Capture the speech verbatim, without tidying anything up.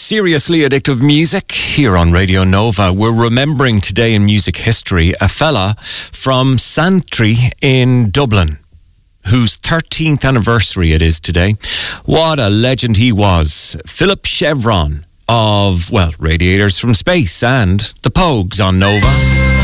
Seriously Addictive Music here on Radio Nova. We're remembering today in music history a fella from Santry in Dublin, whose thirteenth anniversary it is today. What a legend he was. Philip Chevron of, well, Radiators from Space and the Pogues on Nova.